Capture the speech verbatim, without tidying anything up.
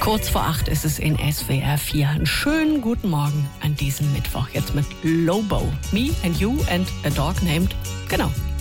Kurz vor acht ist es in S W R vier. Einen schönen guten Morgen an diesem Mittwoch. Jetzt mit Lobo. Me and You and a Dog Named, genau,